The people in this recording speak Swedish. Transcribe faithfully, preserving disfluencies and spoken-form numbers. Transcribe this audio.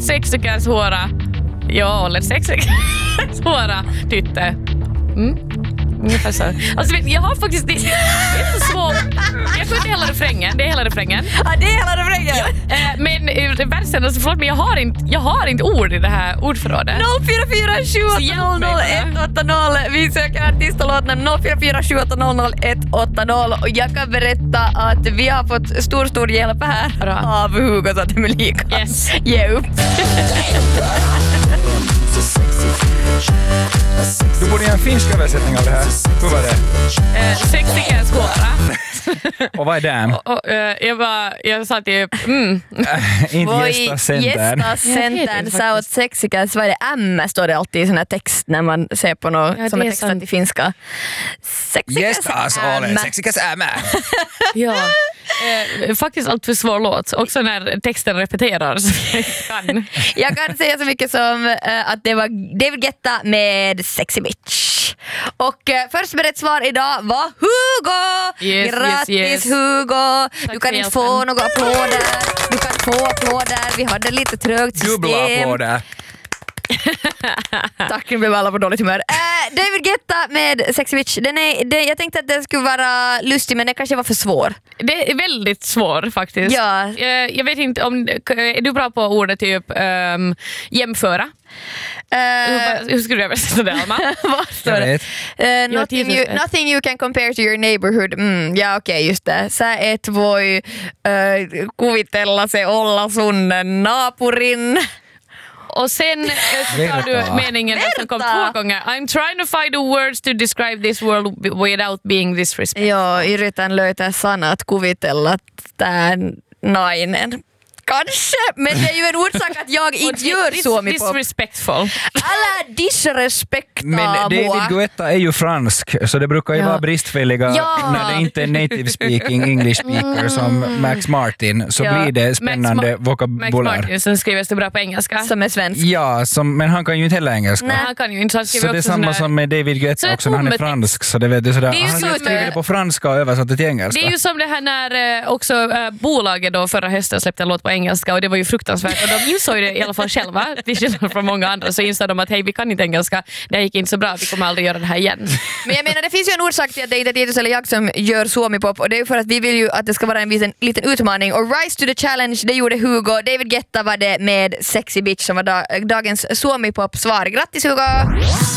seksikäs suora. Jag håller sexikäs suora tytte. Mm. Ungefär så. Alltså, vet, jag har faktiskt det, det är så svårt. Jag får inte hela refrängen. Det är hela refrängen. Ja, det är hela refrängen. Ja, eh, men eh, versen, alltså, förlåt, men jag har, inte, jag har inte ord i det här ordförrådet. noll fyra fyra sju åtta noll noll ett åtta noll. Vi söker artist och låtnamn noll fyra fyra sju åtta noll noll ett åtta noll. Och jag kan berätta att vi har fått stor, stor hjälp här Bra. av Hugo så att Emilika Yes. ge upp. Du borde göra en finsk översättning av det här. Hur var det? Eh, sexikäs suora. Och vad är det? Och, och, eh, jag, bara, jag sa typ mm. Inte Voi gästa centern. gästa Jag vet centern inte sa åt sexikas. Vad är det? M står det alltid i sån här text när man ser på något Ja, som det är är textat sant. i finska. Sexikas Gästas M. Ole, sexikas ämä. Ja. Eh, faktiskt allt för svår låt. Också när texten repeterar. Så jag kan. Jag kan säga så mycket som uh, att det var David Guetta med Sexy Bitch. Och uh, först med rätt svar idag var Hugo! Yes, Grattis yes, yes. Hugo! Tack Du kan för inte få hjälpen. några applåder. Du kan få applåder. Vi hade lite trögt system. Dubbla applåder. Tack, nu blev alla på dåligt humör. Uh, David Guetta med Sexy Bitch. Den är, den, jag tänkte att den skulle vara lustig men den kanske var för svår. Det är väldigt svår faktiskt. Ja. Eh, jag vet inte om... Är du bra på ordet typ um, jämföra? Uh, Hur, hur skulle du översätta det, Alma? Vad står Jag det? vet. Uh, nothing, Jesus. you, nothing you can compare to your neighborhood. Mm, ja okei, okay, just det. Sä et voi uh, kuvitella se olla sun naapurin. Och sen eh, tar du Verta. meningen som kom Verta. två gånger. I'm trying to find the words to describe this world without being disrespectful. Joo, yritän löytää sanat kuvitella tän nainen. Kanske, men det är ju en orsak att jag inte gör Dis- suomi-pop. Disrespectful. Alla disrespekta Men David mua. Guetta är ju fransk, så det brukar ju Ja. vara bristfälliga Ja. när det inte är native speaking English speaker som Max Martin, så Ja. blir det spännande Max, Ma- Max vokabulär. Martin som skriver så bra på engelska. Som är svensk. Ja, som, men han kan ju inte heller engelska. Nej, han kan ju inte. Så han skriver Så det är också samma sån här- som med David Så Guetta det också när han är kommer fransk. Så det vet du, sådär. Det är ju Han så har att- skrivit det på franska och översatt det till engelska. Det är ju som det här när eh, också eh, bolaget då förra hösten släppte en låt på engelska och det var ju fruktansvärt. Och de insåg det i alla fall själva, till skillnad från många andra, så insåg de att hej, vi kan inte engelska, det här gick inte så bra, vi kommer aldrig göra det här igen. Men jag menar, det finns ju en orsak till att det inte är Titus eller jag som gör suomi-pop, och det är ju för att vi vill ju att det ska vara en liten, liten utmaning. Och Rise to the Challenge, det gjorde Hugo. David Guetta var det med Sexy Bitch som var da- dagens suomi-pop-svar. Grattis Hugo!